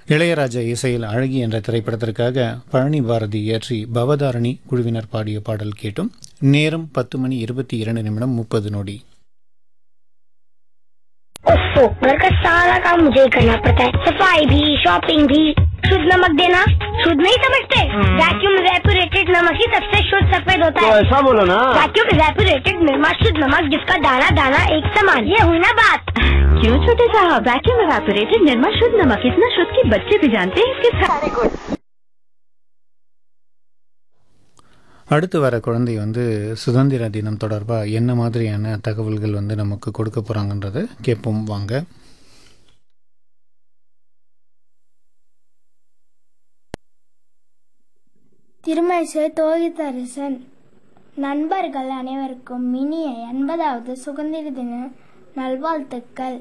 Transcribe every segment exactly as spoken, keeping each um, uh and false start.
இளையராஜா இசையில் அழகி என்ற திரைப்படத்திற்காக பழனி பாரதி இயற்றி பவதாரணி குழுவினர் பாடிய பாடல் கேட்டும். நேரம் பத்து மணி இருபத்தி இரண்டு நிமிடம் मुप्पद नोडी. ओफो, घर का सारा काम मुझे ही करना पड़ता है, सफाई भी, शॉपिंग भी। शुद्ध नमक देना शुद्ध नहीं समझते? वैक्यूम इवेपोरेटेड नमक ही सबसे शुद्ध सफेद होता है। तो ऐसा बोलो ना। वैक्यूम इवेपोरेटेड निर्मा शुद्ध नमक, जिसका दाना दाना एक समान। ये हुई ना बात। क्यों छोटे साहब, वैक्यूम इवेपोरेटेड निर्मा शुद्ध नमक इतना शुद्ध कि बच्चे भी जानते हैं इसके सारे गुण। அடுத்து வர குழந்தை வந்து சுதந்திர தினம் தொடர்பாக என்ன மாதிரியான தகவல்கள் வந்து நமக்கு கொடுக்க போகிறாங்கன்றதை கேட்போம் வாங்க. திருமேசை தோகிதரசன். நண்பர்கள் அனைவருக்கும் இனிய எண்பதாவது சுதந்திர தின நல்வாழ்த்துக்கள்.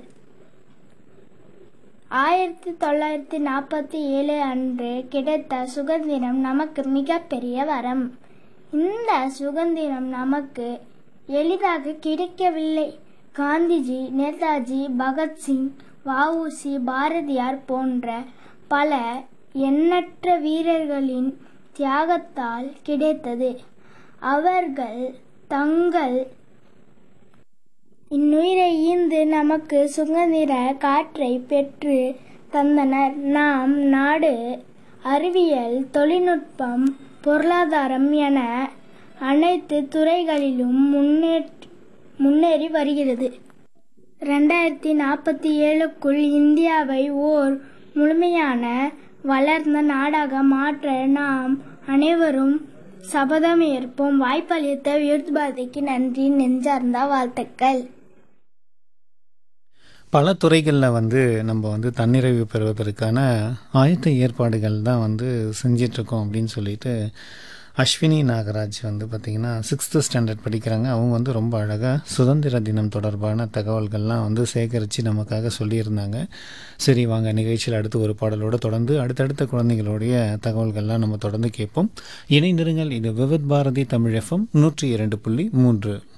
ஆயிரத்தி தொள்ளாயிரத்தி நாற்பத்தி ஏழு அன்று கிடைத்த சுதந்திரம் நமக்கு மிகப்பெரிய வரம். இந்த சுதந்திரம் நமக்கு எளிதாக கிடைக்கவில்லை. காந்திஜி, நேதாஜி, பகத்சிங், வஉசி, பாரதியார் போன்ற பல எண்ணற்ற வீரர்களின் தியாகத்தால் கிடைத்தது. அவர்கள் தங்கள் இன்னுயிரை ஈந்து நமக்கு சுதந்திர காற்றை பெற்று தந்தனர். நாம் நாடு அறிவியல், தொழில்நுட்பம், பொருளாதாரம் என அனைத்து துறைகளிலும் முன்னேறி வருகிறது. ரெண்டாயிரத்தி நாற்பத்தி ஏழுக்குள் இந்தியாவை ஓர் முழுமையான வளர்ந்த நாடாக மாற்ற நாம் அனைவரும் சபதம் ஏற்போம். வாய்ப்பளித்த விருதுபாரதிக்கு நன்றி, நெஞ்சார்ந்த வாழ்த்துக்கள். பல துறைகளில் வந்து நம்ம வந்து தன்னிறைவு பெறுவதற்கான ஆயத்த ஏற்பாடுகள் தான் வந்து செஞ்சிட்ருக்கோம் அப்படின்னு சொல்லிட்டு அஸ்வினி நாகராஜ் வந்து பார்த்திங்கன்னா சிக்ஸ்த்து ஸ்டாண்டர்ட் படிக்கிறாங்க. அவங்க வந்து ரொம்ப அழகாக சுதந்திர தினம் தொடர்பான தகவல்கள்லாம் வந்து சேகரித்து நமக்காக சொல்லியிருந்தாங்க. சரி வாங்க, நிகழ்ச்சியில் அடுத்து ஒரு பாடலோடு தொடர்ந்து அடுத்தடுத்த குழந்தைகளுடைய தகவல்கள்லாம் நம்ம தொடர்ந்து கேட்போம். இணைந்திருங்கள். இது விவித் பாரதி தமிழ் எஃப்எம் நூற்றி இரண்டு புள்ளி மூன்று.